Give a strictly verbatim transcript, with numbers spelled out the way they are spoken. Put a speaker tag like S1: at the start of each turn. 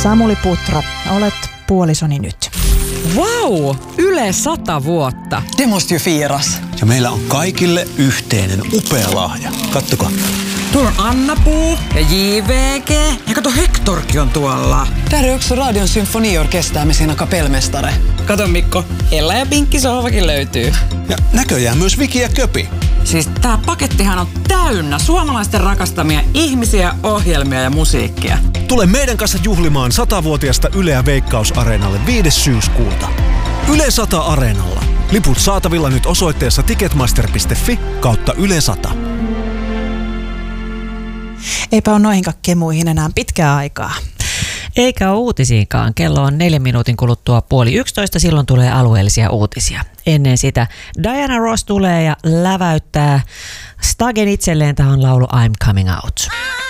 S1: Samuli Putra, olet puolisoni nyt.
S2: Vau! Yle sata vuotta.
S3: Det måste ju firas.
S4: Ja meillä on kaikille yhteinen upea lahja. Kattokaa.
S2: Tuolla on Anna-Puu ja J V G. Ja kato, Hectorkin on tuolla.
S3: Där är också Radion symfoniorkester med sina kapellmästare.
S2: Kato Mikko, Ella ja Pinkki sohvakin löytyy.
S4: Ja näköjään myös Viki ja Köpi.
S2: Siis tää pakettihan on täynnä suomalaisten rakastamia ihmisiä, ohjelmia ja musiikkia.
S5: Tule meidän kanssa juhlimaan satavuotiasta Yleä Veikkaus-areenalle viides syyskuuta. Yle sata Areenalla. Liput saatavilla nyt osoitteessa ticketmaster piste fi kautta Yle sata.
S1: Eipä ole noihinkaan kemuihin enää pitkää aikaa.
S6: Eikä ole uutisiinkaan. Kello on neljän minuutin kuluttua puoli yksitoista, silloin tulee alueellisia uutisia. Ennen sitä Diana Ross tulee ja läväyttää Stagen itselleen tähän laulu I'm Coming Out.